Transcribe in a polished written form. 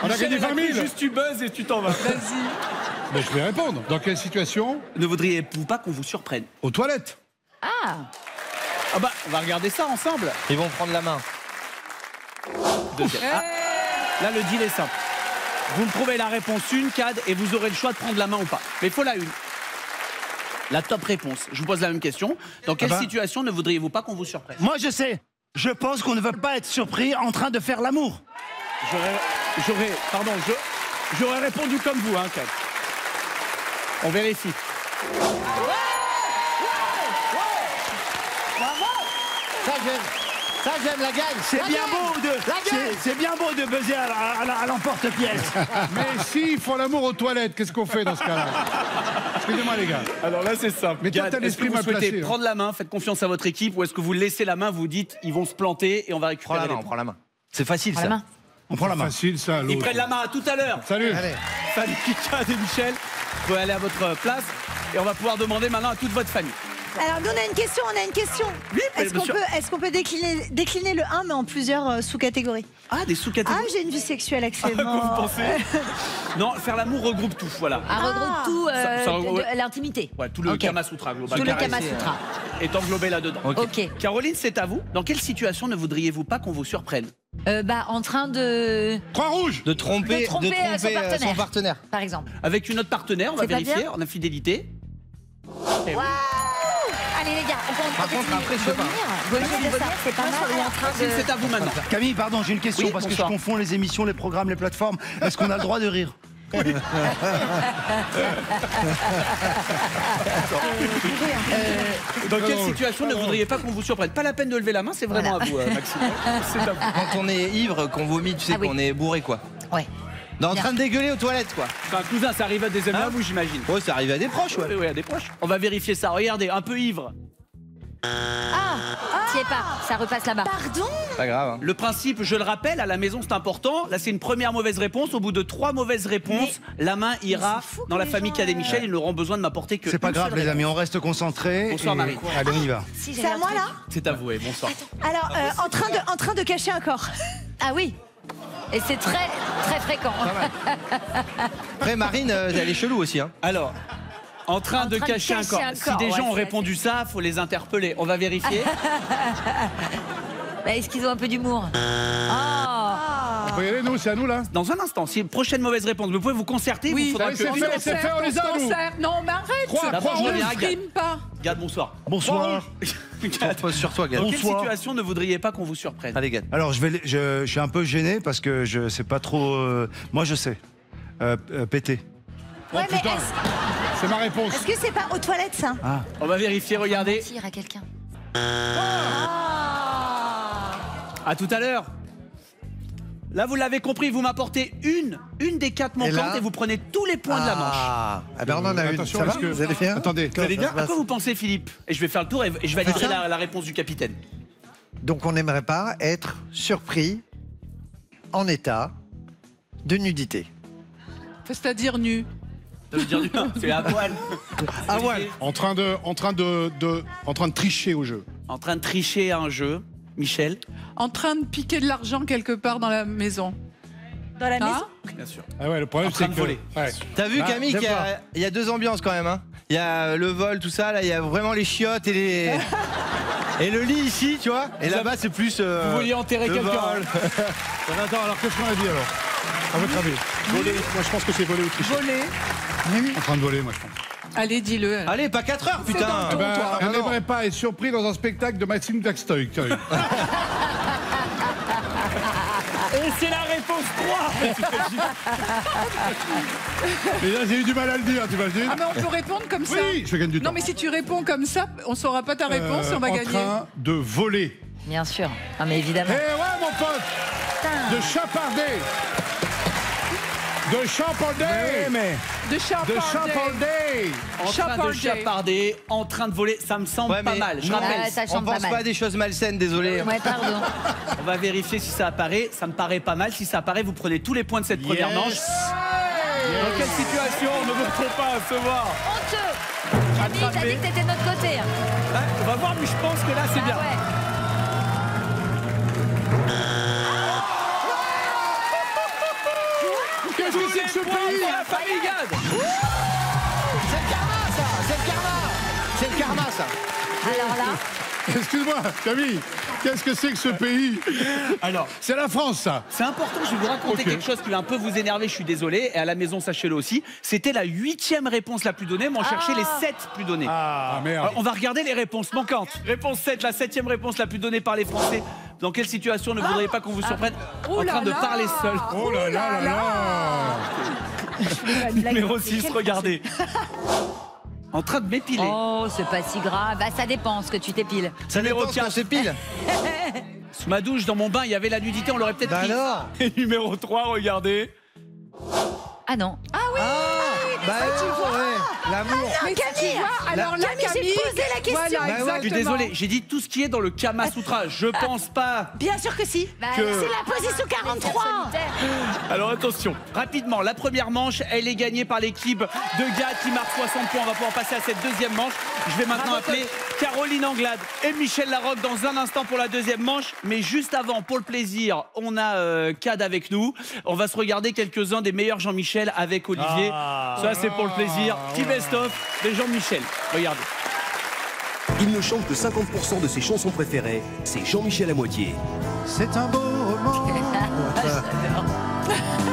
On a gagné 20 000. Juste tu buzzes et tu t'en vas. Vas-y. Mais je vais répondre. Dans quelle situation? Ne voudriez-vous pas qu'on vous surprenne? Aux toilettes. Ah, Ah bah, on va regarder ça ensemble. Ils vont prendre la main. Deuxième. Ah, là, le deal est simple. Vous me trouvez la réponse 1, Cad, et vous aurez le choix de prendre la main ou pas. Mais il faut la une. La top réponse. Je vous pose la même question. Dans quelle situation ne voudriez-vous pas qu'on vous surprenne? Moi, je sais. Je pense qu'on ne veut pas être surpris en train de faire l'amour. J'aurais répondu comme vous, hein, Cad. On vérifie. Ça j'aime la gagne. C'est bien beau de buzzer à l'emporte-pièce. Mais s'ils font l'amour aux toilettes, qu'est-ce qu'on fait dans ce cas-là? Excusez-moi, les gars. Alors là, c'est simple. Mais toi, Gad, t'as est-ce que l'esprit vous mal souhaitez placé, hein. prendre la main, faites confiance à votre équipe, ou est-ce que vous laissez la main, vous dites, ils vont se planter et on va récupérer les On points? prend la main. C'est facile prends ça. la main. On prend la main. Facile, ça, Ils l'autre. prennent la main. À tout à l'heure. Salut. Salut, Cad et Michel. Vous pouvez aller à votre place et on va pouvoir demander maintenant à toute votre famille. Alors, nous, on a une question. Oui, Est-ce qu'on peut décliner le 1, mais en plusieurs sous-catégories? Ah, des Ah, sous-catégories. j'ai une vie sexuelle Quoi actuellement. vous pensez? Non, faire l'amour regroupe tout, voilà. Ah, regroupe tout, Ça regroupe- de l'intimité. Ouais, tout le Ok. Kama Sutra global. Tout le Caresser, Kama Sutra. est englobé là-dedans. Ok. Caroline, c'est à vous. Dans quelle situation ne voudriez-vous pas qu'on vous surprenne? En train de... Croix-Rouge. De tromper, son son partenaire. Par exemple. Avec une autre partenaire, on va C'est pas vérifier bien en infidélité. Eh oui. Allez les gars, Par contre, après, je sais pas. Vomir, c'est pas mal. Ou en train Maxime, de... c'est à vous maintenant. Camille, pardon, j'ai une question Oui, parce bonsoir. que je confonds les émissions, les programmes, les plateformes. Est-ce qu'on a le droit de rire? Dans quelle drôle. situation ne voudriez pas qu'on vous surprenne? Pas la peine de lever la main, c'est vraiment à vous, Maxime. C'est à vous. Quand on est ivre, qu'on vomit, tu sais Ah oui. qu'on est bourré quoi. Ouais. En train de dégueuler aux toilettes quoi. Enfin, cousin, ça arrive à des amis à vous, j'imagine. Ouais, ça arrive à des proches ouais. Oui, oui, à des proches. On va vérifier ça. Regardez, un peu ivre. T'y es pas, ça repasse là-bas. Pardon? Pas grave. Hein. Le principe, je le rappelle, à la maison, c'est important. Là, c'est une première mauvaise réponse. Au bout de 3 mauvaises réponses, la main ira c'est fou dans que la les famille gens, Cad et Michel. Ils n'auront besoin de m'apporter que. C'est pas une grave, seule les amis, réponse. on reste concentrés. Bonsoir, et- Marie. Allez, on y va. Si, C'est j'avais à un moi, truc. là? C'est à vous, et bonsoir. Alors, en train de cacher un corps. Ah oui. Et c'est très, très fréquent. Après Marine, elle est chelou aussi hein. Alors, en train de cacher un corps. Si des ouais, gens ont c'est répondu ça, faut les interpeller. On va vérifier. Bah, est-ce qu'ils ont un peu d'humour? On peut y aller, nous, c'est à nous, là. Dans un instant, si prochaine mauvaise réponse, vous pouvez vous concerter. Oui. Il faudra Ouais, que. c'est fait, on les a, nous. Non, mais arrête. D'abord, je Ne reviens à Gad. frime pas. Gad, bonsoir. Bonsoir. Repose sur toi Gad. Dans quelle Bonsoir. situation ne voudriez pas qu'on vous surprenne? Allez Gad. Alors, je suis un peu gêné parce que je sais pas trop. Moi, je sais. Péter. Ouais, mais putain. C'est ma réponse. est-ce que c'est pas aux toilettes, ça? On va vérifier, regardez. Mentir à quelqu'un. À tout à l'heure. Là, vous l'avez compris, vous m'apportez une des 4 manquantes là et vous prenez tous les points de la manche. Ah ben on en a une. Attention, Ça va parce que- Vous allez bien Attendez. Comment ça se À passe quoi vous pensez, Philippe? Et je vais faire le tour et je validerai la réponse du capitaine. Donc on n'aimerait pas être surpris en état de nudité. C'est-à-dire nu. Ça veut dire du c'est à poil. Ah ouais. En train de tricher au jeu. En train de tricher à un jeu. Michel? En train de piquer de l'argent quelque part dans la maison. Dans la maison? Bien sûr. Ah ouais, le problème, En train c'est de que. voler. Ouais. T'as vu Bah, Camille de qu'il y quoi il y a deux ambiances quand même hein. Il y a le vol tout ça là, il y a vraiment les chiottes et les et le lit ici tu vois. Et là-bas c'est plus Vous vouliez enterrer le quelqu'un. vol. Attends, alors qu'est-ce qu'on a dit alors? À votre avis? Voler. Moi, je pense que c'est voler ou tricher. Voler. En train de voler, moi, je pense. Allez, dis-le. alors. Allez, pas 4 heures C'est putain. dans Eh ton- ben, toi. on non. n'aimerait pas être surpris dans un spectacle de Maxime Daxtoy. Et c'est la réponse 3. Et là, j'ai eu du mal à le dire, t'imagines? Ah, mais on peut répondre comme ça. Oui, je gagne du temps. Non, mais si tu réponds comme ça, on saura pas ta réponse et on va En gagner. train de voler. Bien sûr. Ah, mais Eh évidemment. ouais, mon pote! De chaparder! De chaparder! De De chaparder. chaparder! En train de chaparder, en train de voler, ça me semble Ouais, pas mais mal. Je non, rappelle, Ah, ça On chante pas pense pas à mal. des choses malsaines, désolé. Ouais, pardon. on va vérifier si ça apparaît. Ça me paraît pas mal. Si ça apparaît, vous prenez tous les points de cette première Yes. manche. Dans quelle situation ne veut-on pas recevoir? Honteux. Camille, t'as dit que t'étais de notre côté. Hein. Ouais, on va voir, mais je pense que là, c'est Ah bien. ouais. Qu'est-ce que c'est que ce pays? La famille Gad. C'est le karma, ça. C'est le karma. C'est le karma, ça. Alors là, Excuse-moi, Camille. Qu'est-ce que c'est que ce pays? Alors, C'est la France, ça. c'est important, je vais vous raconter Ok. quelque chose qui va un peu vous énerver, je suis désolé. Et à la maison, sachez-le aussi. C'était la 8e réponse la plus donnée, mais on cherchait les 7 plus données. Ah, merde. Alors, on va regarder les réponses manquantes. Réponse 7, la 7e réponse la plus donnée par les Français. Dans quelle situation ne voudriez pas qu'on vous surprenne Oh en train là de là. parler seul? Oh là là là là. Numéro 6, regardez. En train de m'épiler. oh, c'est pas si grave. Bah, ça dépend ce que tu t'épiles. Ça Numéro dépend ce qu'on 4. s'épile. Sous ma douche, dans mon bain, il y avait la nudité, on l'aurait peut-être Bah pris. alors. Et numéro 3, regardez. Ah non. Bah ouais, l'amour. Mais tu vois, alors là, Camille, j'ai Camille, posé la question. Voilà, Bah ouais, exactement. Je suis désolé, j'ai dit tout ce qui est dans le Kama Sutra. Je pense pas. Bien sûr que si. Bah, Que- C'est la position 43. Alors attention, rapidement, la première manche, elle est gagnée par l'équipe de Gad qui marque 60 points. On va pouvoir passer à cette deuxième manche. Je vais maintenant appeler Caroline Anglade et Michel Larocque dans un instant pour la deuxième manche. Mais juste avant, pour le plaisir, on a Cad avec nous. On va se regarder quelques-uns des meilleurs Jean-Michel avec Olivier. Ça, c'est pour le plaisir. Petit best-of des Jean-Michel. Regardez. Il ne chante que 50% de ses chansons préférées. C'est Jean-Michel à moitié. C'est un beau roman.